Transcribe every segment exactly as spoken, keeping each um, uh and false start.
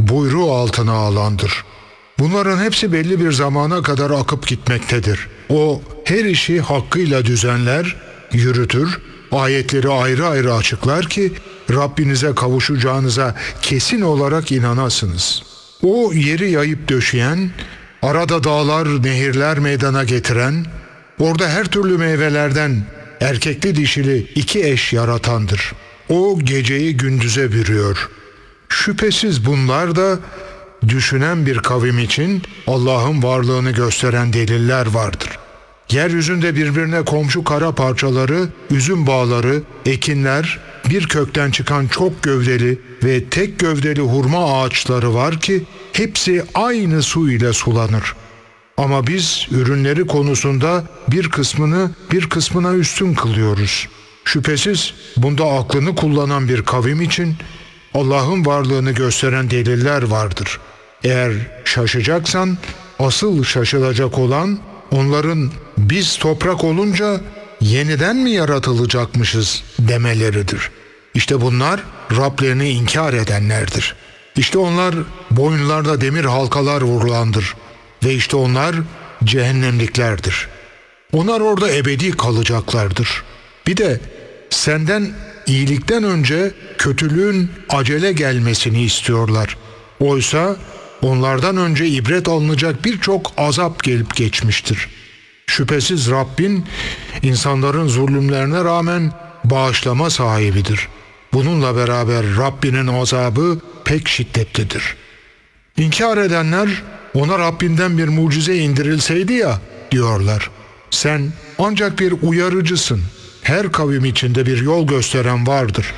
buyruğu altına alandır. Bunların hepsi belli bir zamana kadar akıp gitmektedir. O her işi hakkıyla düzenler, yürütür, ayetleri ayrı ayrı açıklar ki Rabbinize kavuşacağınıza kesin olarak inanasınız. O yeri yayıp döşeyen, arada dağlar, nehirler meydana getiren, orada her türlü meyvelerden erkekli dişili iki eş yaratandır. O geceyi gündüze bürüyor. Şüphesiz bunlar da düşünen bir kavim için Allah'ın varlığını gösteren deliller vardır. Yeryüzünde birbirine komşu kara parçaları, üzüm bağları, ekinler, bir kökten çıkan çok gövdeli ve tek gövdeli hurma ağaçları var ki hepsi aynı su ile sulanır. Ama biz ürünleri konusunda bir kısmını bir kısmına üstün kılıyoruz. Şüphesiz bunda aklını kullanan bir kavim için Allah'ın varlığını gösteren deliller vardır. Eğer şaşacaksan asıl şaşılacak olan onların biz toprak olunca yeniden mi yaratılacakmışız demeleridir. İşte bunlar Rablerini inkar edenlerdir. İşte onlar boyunlarda demir halkalar vurulandır. Ve işte onlar cehennemliklerdir. Onlar orada ebedi kalacaklardır. Bir de senden iyilikten önce kötülüğün acele gelmesini istiyorlar. Oysa onlardan önce ibret alınacak birçok azap gelip geçmiştir. Şüphesiz Rabbin insanların zulümlerine rağmen bağışlama sahibidir. Bununla beraber Rabbinin azabı pek şiddetlidir. İnkar edenler ona Rabbinden bir mucize indirilseydi ya diyorlar. Sen ancak bir uyarıcısın. Her kavim içinde bir yol gösteren vardır.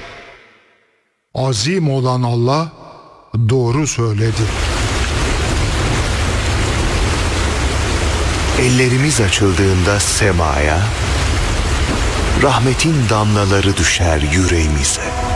Azim olan Allah doğru söyledi. Ellerimiz açıldığında semaya, rahmetin damlaları düşer yüreğimize.